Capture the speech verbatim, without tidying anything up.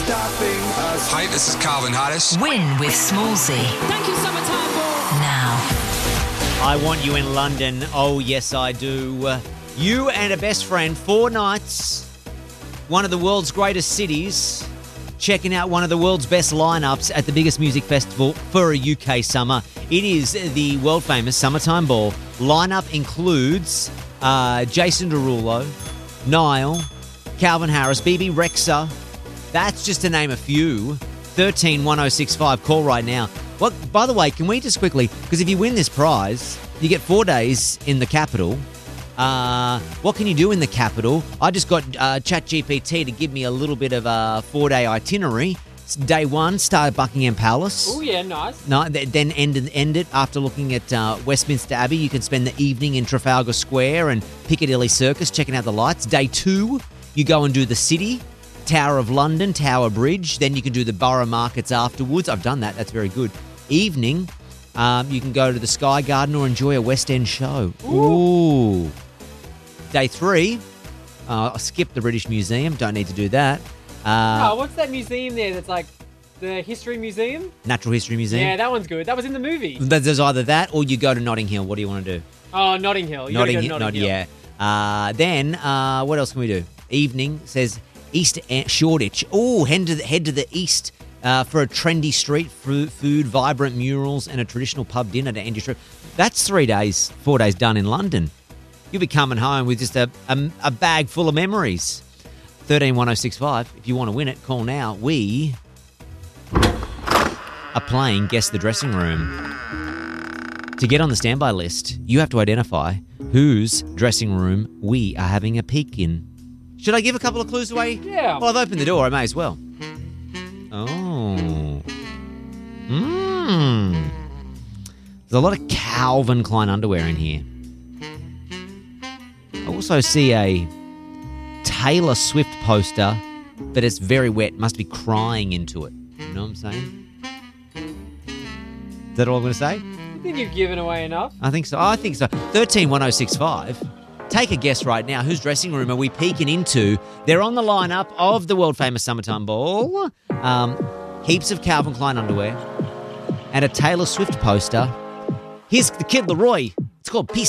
stopping us. Hi, this is Calvin Harris. Win with Smallsy. Thank you, Summertime Ball. Now. I want you in London. Oh, yes, I do. Uh, you and a best friend, four nights, one of the world's greatest cities, checking out one of the world's best lineups at the biggest music festival for a U K summer. It is the world-famous Summertime Ball. Lineup includes uh, Jason Derulo, Niall, Calvin Harris, B B Rexha. That's just to name a few. thirteen one oh six five. Call right now. What? By the way, can we just quickly, because if you win this prize, you get four days in the capital. Uh, what can you do in the capital? I just got uh, ChatGPT to give me a little bit of a four-day itinerary. Day one, start at Buckingham Palace. Oh, yeah, nice. No, then end, end it after looking at uh, Westminster Abbey. You can spend the evening in Trafalgar Square and Piccadilly Circus checking out the lights. Day two, you go and do the city, Tower of London, Tower Bridge. Then you can do the borough markets afterwards. I've done that. That's very good. Evening, um, you can go to the Sky Garden or enjoy a West End show. Ooh. Ooh. Day three, uh, skip the British Museum. Don't need to do that. Uh, oh, what's that museum there that's like the History Museum? Natural History Museum. Yeah, that one's good. That was in the movie. There's either that or you go to Notting Hill. What do you want to do? Oh, Notting Hill. You Notting, gotta go to Notting Hill. Hill. Yeah. Uh, then, uh, what else can we do? Evening says East Shoreditch. Oh, head to the, head to the east uh, for a trendy street food, food, vibrant murals, and a traditional pub dinner to end your trip. That's three days, four days done in London. You'll be coming home with just a, a, a bag full of memories. thirteen one oh six five. If you want to win it, call now. We are playing Guess the Dressing Room. To get on the standby list, you have to identify whose dressing room we are having a peek in. Should I give a couple of clues away? Yeah. Well, I've opened the door. I may as well. Oh. Mmm. There's a lot of Calvin Klein underwear in here. I also see a Taylor Swift poster, but it's very wet. Must be crying into it. You know what I'm saying? Is that all I'm going to say? I think you've given away enough. I think so. I think so. thirteen one oh six five. Take a guess right now. Whose dressing room are we peeking into? They're on the lineup of the world-famous Summertime Ball. Um, heaps of Calvin Klein underwear and a Taylor Swift poster. Here's the Kid Laroi. It's called Peace.